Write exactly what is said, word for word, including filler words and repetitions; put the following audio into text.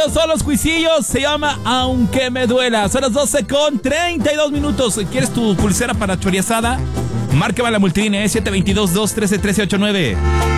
Estos son los cuisillos. Se llama Aunque Me Duela. Son las doce con treinta y dos minutos. ¿Quieres tu pulsera para choriazada? Márcame la multilínea, ¿eh? siete dos dos, dos uno tres, uno tres ocho nueve.